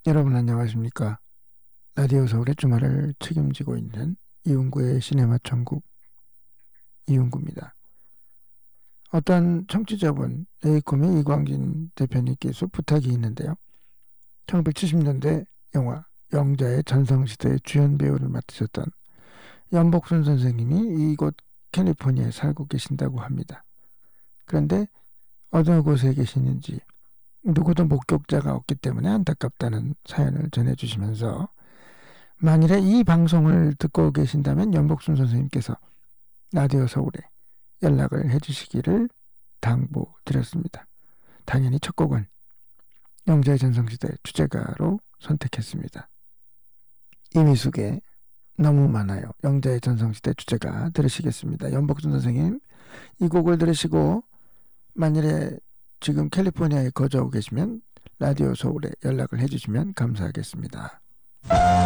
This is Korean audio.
여러분 안녕하십니까? 라디오 서울의 주말을 책임지고 있는 이윤구의 시네마 천국 이윤구입니다. 어떤 청취자분 에이콤의 이광진 대표님께서 부탁이 있는데요. 1970년대 영화 영자의 전성시대의 주연 배우를 맡으셨던 연복순 선생님이 이곳 캘리포니아에 살고 계신다고 합니다. 그런데 어느 곳에 계시는지 누구도 목격자가 없기 때문에 안타깝다는 사연을 전해주시면서 만일에 이 방송을 듣고 계신다면 연복순 선생님께서 라디오 서울에 연락을 해주시기를 당부드렸습니다. 당연히 첫 곡은 영자의 전성시대 주제가로 선택했습니다. 이미숙의 너무 많아요. 영자의 전성시대 주제가 들으시겠습니다. 연복순 선생님, 이 곡을 들으시고 만일에 지금 캘리포니아에 거주하고 계시면 라디오 서울에 연락을 해주시면 감사하겠습니다.